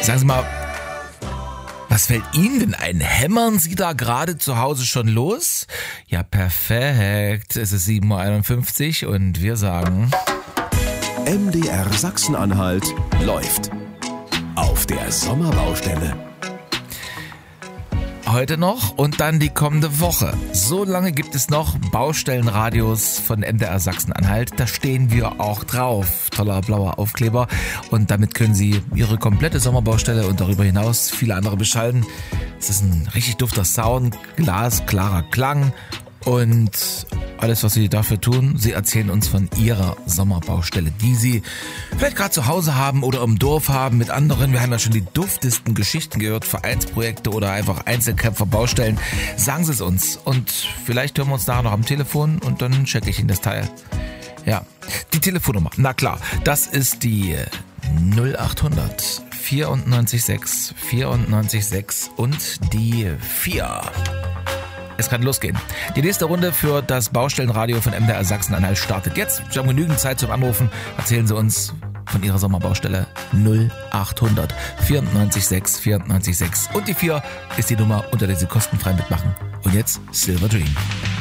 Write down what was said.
Sagen Sie mal, was fällt Ihnen denn ein? Hämmern Sie da gerade zu Hause schon los? Ja, perfekt. Es ist 7.51 Uhr und wir sagen... MDR Sachsen-Anhalt läuft. Auf der Sommerbaustelle. Heute noch und dann die kommende Woche. So lange gibt es noch Baustellenradios von MDR Sachsen-Anhalt. Da stehen wir auch drauf. Toller blauer Aufkleber. Und damit können Sie Ihre komplette Sommerbaustelle und darüber hinaus viele andere beschallen. Es ist ein richtig dufter Sound, glasklarer Klang und alles, was Sie dafür tun, Sie erzählen uns von Ihrer Sommerbaustelle, die Sie vielleicht gerade zu Hause haben oder im Dorf haben mit anderen. Wir haben ja schon die duftesten Geschichten gehört, Vereinsprojekte oder einfach Einzelkämpfer, Baustellen. Sagen Sie es uns und vielleicht hören wir uns nachher noch am Telefon und dann checke ich Ihnen das Teil. Ja, die Telefonnummer, na klar, das ist die 0800 94 6 und die 4. Es kann losgehen. Die nächste Runde für das Baustellenradio von MDR Sachsen-Anhalt startet jetzt. Sie haben genügend Zeit zum Anrufen. Erzählen Sie uns von Ihrer Sommerbaustelle. 0800 94 6. Und die 4 ist die Nummer, unter der Sie kostenfrei mitmachen. Und jetzt Silver Dream.